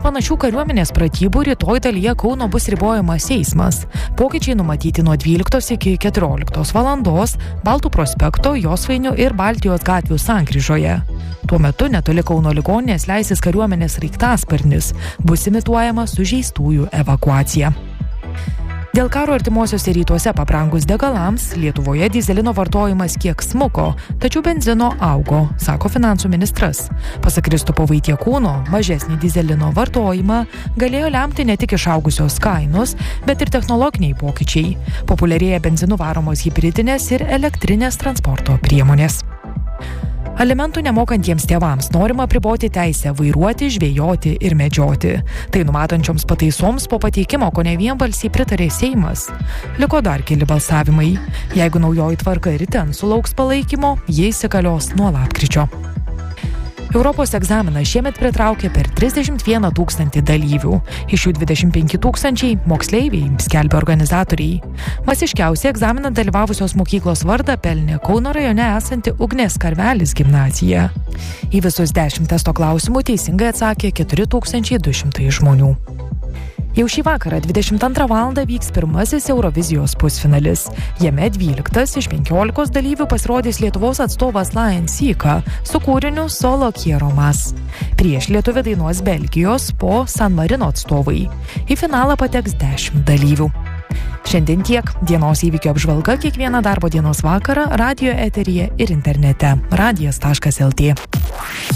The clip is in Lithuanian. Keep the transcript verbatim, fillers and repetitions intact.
Panašių kariuomenės pratybų rytoj dalyje Kauno bus ribojamas eismas. Pokyčiai numatyti nuo dvyliktos iki keturioliktos valandos Baltų prospekto, Josvainių ir Baltijos gatvių sankryžoje. Tuo metu netoli Kauno ligoninės leisis kariuomenės sraigtasparnis, bus imituojama sužeistųjų evakuacija. Dėl karo artimuosiuose rytuose pabrangus degalams, Lietuvoje dyzelino vartojimas kiek smuko, tačiau benzino augo, sako finansų ministras. Pasak Kristupo Vaitiekūno, mažesnį dyzelino vartojimą galėjo lemti ne tik išaugusios kainos, bet ir technologiniai pokyčiai. Populiarėja benzinu varomos hibridinės ir elektrinės transporto priemonės. Alimentų nemokantiems tėvams norima apriboti teisę vairuoti, žvejoti ir medžioti. Tai numatančioms pataisoms po pateikimo kone vienbalsiai pritarė Seimas. Liko dar keli balsavimai. Jeigu naujoji tvarka ir ten sulauks palaikymo, jie įsigalios nuo lapkričio. Europos egzaminą šiemet pritraukė per trisdešimt vieną tūkstantį dalyvių. Iš jų dvidešimt penki tūkstančiai moksleiviai, skelbia organizatoriai. Masiškiausiai egzaminą dalyvavusios mokyklos vardą pelnė Kauno rajone esanti Ugnės Karvelis gimnazija. Į visus dešimt testo klausimų teisingai atsakė keturi tūkstančiai du šimtai žmonių. Jau šį vakarą dvidešimt antrą valandą vyks pirmasis Eurovizijos pusfinalis. Jame dvyliktas iš penkiolikos dalyvių pasirodys Lietuvos atstovas Lion Sika su kūriniu Solo Quiero Más. Prieš lietuvį dainuos Belgijos po San Marino atstovai. Į finalą pateks dešimt dalyvių. Šiandien tiek. Dienos įvykių apžvalga kiekvieną darbo dienos vakarą radijo eteryje ir internete. radijas taškas lt.